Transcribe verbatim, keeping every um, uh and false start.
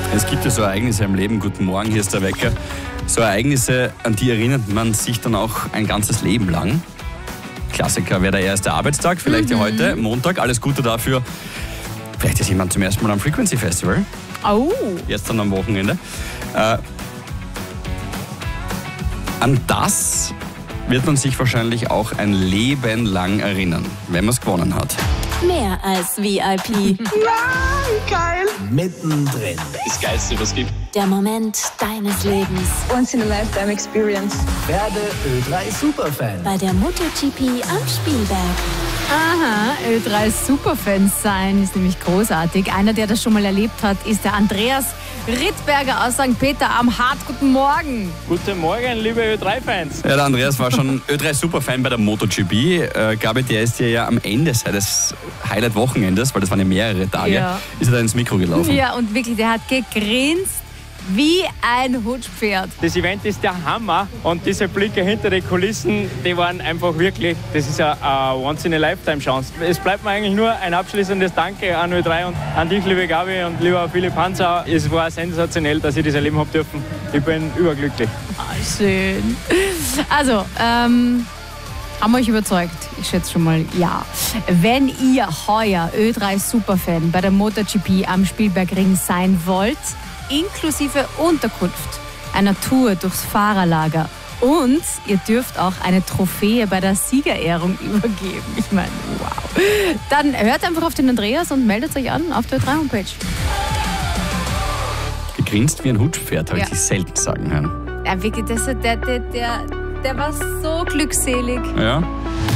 Es gibt ja so Ereignisse im Leben, guten Morgen, hier ist der Wecker. So Ereignisse, an die erinnert man sich dann auch ein ganzes Leben lang. Klassiker wäre der erste Arbeitstag, vielleicht mhm. ja heute, Montag, alles Gute dafür. Vielleicht ist jemand zum ersten Mal am Frequency Festival. Oh. Jetzt dann am Wochenende. Äh, an das wird man sich wahrscheinlich auch ein Leben lang erinnern, wenn man es gewonnen hat. Mehr als V I P. Nein, geil. Mittendrin. Das Geilste, was es gibt. Der Moment deines Lebens. Once in a lifetime experience. Werde Ö drei Superfan. Bei der MotoGP am Spielberg. Aha, Ö drei Superfans sein ist nämlich großartig. Einer, der das schon mal erlebt hat, ist der Andreas Rittberger aus Sankt Peter am Hart. Guten Morgen. Guten Morgen, liebe Ö drei Fans. Ja, der Andreas war schon Ö drei Superfan bei der MotoGP. Äh, Gabi, der ist dir ja am Ende seines Highlight-Wochenendes, weil das waren ja mehrere Tage, ja. ist er da ins Mikro gelaufen. Ja, und wirklich, der hat gegrinst wie ein Hutschpferd. Das Event ist der Hammer und diese Blicke hinter den Kulissen, die waren einfach wirklich, das ist ja eine Once-in-a-Lifetime-Chance. Es bleibt mir eigentlich nur ein abschließendes Danke an Ö drei und an dich, liebe Gabi und lieber Philipp Hanser. Es war sensationell, dass ich das erleben habe dürfen. Ich bin überglücklich. Ah, schön. Also, ähm... haben wir euch überzeugt? Ich schätze schon mal ja. Wenn ihr heuer Ö drei Superfan bei der MotoGP am Spielbergring sein wollt, inklusive Unterkunft, einer Tour durchs Fahrerlager und ihr dürft auch eine Trophäe bei der Siegerehrung übergeben. Ich meine, wow. Dann hört einfach auf den Andreas und meldet euch an auf der Ö drei Homepage. Gegrinst wie ein Hutschpferd, habe Ja. ich dich selten sagen hören. Ja, wirklich, das, der, der, der, der war so glückselig. Ja.